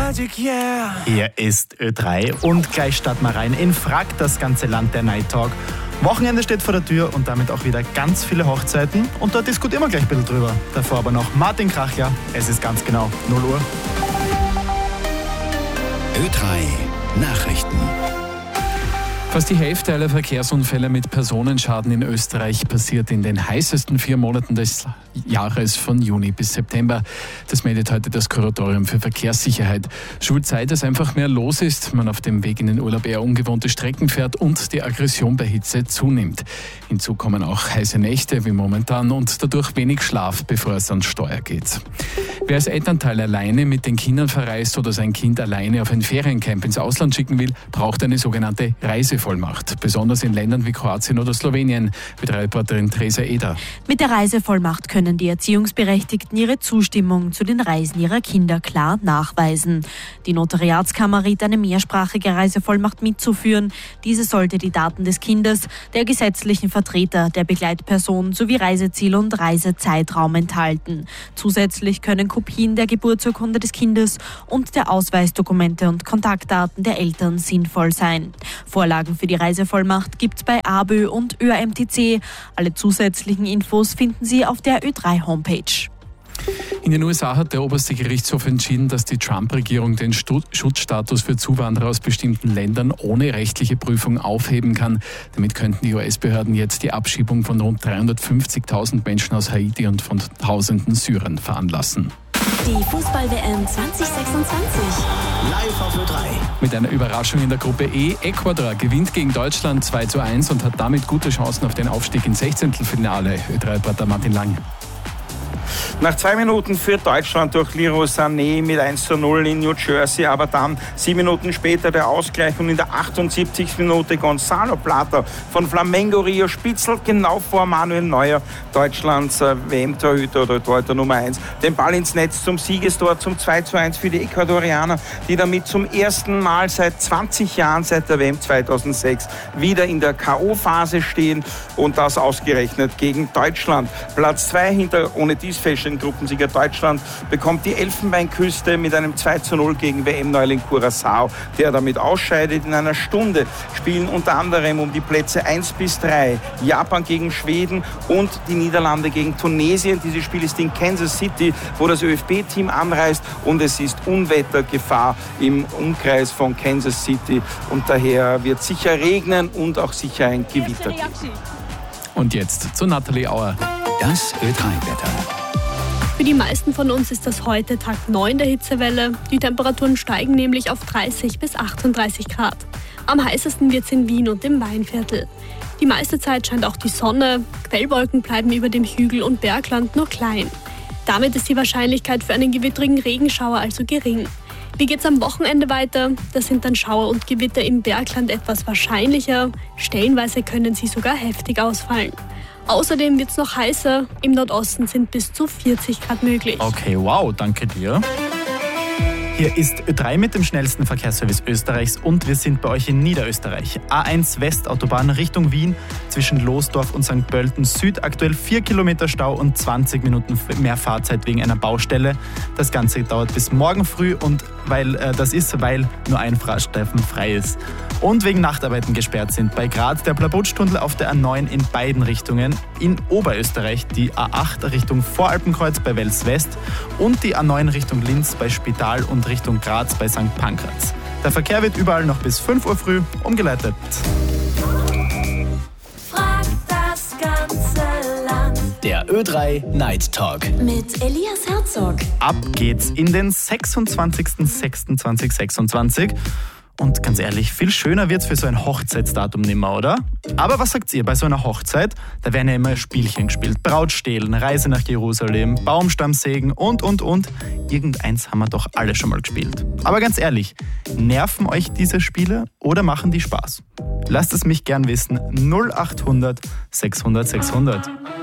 Magic, yeah. Hier ist Ö3 und gleich starten wir rein in Frag, das ganze Land der Night Talk. Wochenende steht vor der Tür und damit auch wieder ganz viele Hochzeiten und dort diskutieren wir gleich ein bisschen drüber. Davor aber noch Martin Krachler, es ist ganz genau 0 Uhr. Ö3 Nachrichten. Fast die Hälfte aller Verkehrsunfälle mit Personenschaden in Österreich passiert in den heißesten 4 Monaten des Jahres von Juni bis September. Das meldet heute das Kuratorium für Verkehrssicherheit. Schuld sei, dass einfach mehr los ist, man auf dem Weg in den Urlaub eher ungewohnte Strecken fährt und die Aggression bei Hitze zunimmt. Hinzu kommen auch heiße Nächte wie momentan und dadurch wenig Schlaf, bevor es ans Steuer geht. Wer als Elternteil alleine mit den Kindern verreist oder sein Kind alleine auf ein Feriencamp ins Ausland schicken will, braucht eine sogenannte Reisevollmacht. Besonders in Ländern wie Kroatien oder Slowenien, mit Reporterin Theresa Eder. Mit der Reisevollmacht können die Erziehungsberechtigten ihre Zustimmung zu den Reisen ihrer Kinder klar nachweisen. Die Notariatskammer rät, eine mehrsprachige Reisevollmacht mitzuführen. Diese sollte die Daten des Kindes, der gesetzlichen Vertreter, der Begleitperson sowie Reiseziel und Reisezeitraum enthalten. Zusätzlich können Kopien der Geburtsurkunde des Kindes und der Ausweisdokumente und Kontaktdaten der Eltern sinnvoll sein. Vorlagen für die Reisevollmacht gibt es bei ABÖ und ÖAMTC. Alle zusätzlichen Infos finden Sie auf der Ö3-Homepage. In den USA hat der oberste Gerichtshof entschieden, dass die Trump-Regierung den Schutzstatus für Zuwanderer aus bestimmten Ländern ohne rechtliche Prüfung aufheben kann. Damit könnten die US-Behörden jetzt die Abschiebung von rund 350.000 Menschen aus Haiti und von Tausenden Syrern veranlassen. Die Fußball-WM 2026. Live auf Ö3. Mit einer Überraschung in der Gruppe E. Ecuador gewinnt gegen Deutschland 2:1 und hat damit gute Chancen auf den Aufstieg ins 16. Ö3-Reporter Martin Lang. Nach 2 Minuten führt Deutschland durch Leroy Sané mit 1:0 in New Jersey, aber dann 7 Minuten später der Ausgleich und in der 78. Minute Gonzalo Plata von Flamengo Rio spitzelt genau vor Manuel Neuer, Deutschlands WM-Torhüter oder Torhüter Nummer 1, den Ball ins Netz zum Siegestor, zum 2:1 für die Ecuadorianer, die damit zum ersten Mal seit 20 Jahren, seit der WM 2006, wieder in der K.O.-Phase stehen und das ausgerechnet gegen Deutschland. Platz 2 hinter ohne dies feststehenden Gruppensieger Deutschland bekommt die Elfenbeinküste mit einem 2:0 gegen WM-Neuling Curaçao, der damit ausscheidet. In einer Stunde spielen unter anderem um die Plätze 1 bis 3 Japan gegen Schweden und die Niederlande gegen Tunesien. Dieses Spiel ist in Kansas City, wo das ÖFB-Team anreist und es ist Unwettergefahr im Umkreis von Kansas City und daher wird sicher regnen und auch sicher ein Gewitter geben. Und jetzt zu Nathalie Auer. Das Ö3-Wetter. Für die meisten von uns ist das heute Tag 9 der Hitzewelle. Die Temperaturen steigen nämlich auf 30 bis 38 Grad. Am heißesten wird es in Wien und im Weinviertel. Die meiste Zeit scheint auch die Sonne. Quellwolken bleiben über dem Hügel- und Bergland nur klein. Damit ist die Wahrscheinlichkeit für einen gewittrigen Regenschauer also gering. Wie geht's am Wochenende weiter? Da sind dann Schauer und Gewitter im Bergland etwas wahrscheinlicher. Stellenweise können sie sogar heftig ausfallen. Außerdem wird es noch heißer. Im Nordosten sind bis zu 40 Grad möglich. Okay, wow, danke dir. Hier ist Ö3 mit dem schnellsten Verkehrsservice Österreichs und wir sind bei euch in Niederösterreich. A1 Westautobahn Richtung Wien zwischen Losdorf und St. Pölten Süd. Aktuell 4 Kilometer Stau und 20 Minuten mehr Fahrzeit wegen einer Baustelle. Das Ganze dauert bis morgen früh und weil nur ein Fahrstreifen frei ist. Und wegen Nachtarbeiten gesperrt sind bei Graz der Plabutsch-Tunnel auf der A9 in beiden Richtungen. In Oberösterreich die A8 Richtung Voralpenkreuz bei Wels West und die A9 Richtung Linz bei Spital und Richtung Graz bei St. Pankraz. Der Verkehr wird überall noch bis 5 Uhr früh umgeleitet. Frag das ganze Land. Der Ö3 Night Talk. Mit Elias Herzog. Ab geht's in den 26.06.2026. Und ganz ehrlich, viel schöner wird's für so ein Hochzeitsdatum nimmer, oder? Aber was sagt ihr bei so einer Hochzeit? Da werden ja immer Spielchen gespielt. Brautstehlen, Reise nach Jerusalem, Baumstammsägen und. Irgendeins haben wir doch alle schon mal gespielt. Aber ganz ehrlich, nerven euch diese Spiele oder machen die Spaß? Lasst es mich gern wissen. 0800 600 600.